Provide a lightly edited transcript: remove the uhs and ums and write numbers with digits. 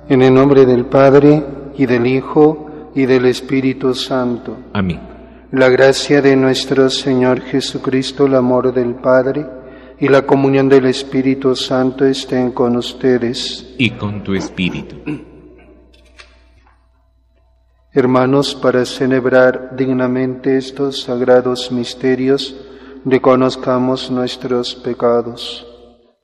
En el nombre del Padre, y del Hijo, y del Espíritu Santo. Amén. La gracia de nuestro Señor Jesucristo, el amor del Padre, y la comunión del Espíritu Santo estén con ustedes. Y con tu espíritu. Hermanos, para celebrar dignamente estos sagrados misterios, reconozcamos nuestros pecados.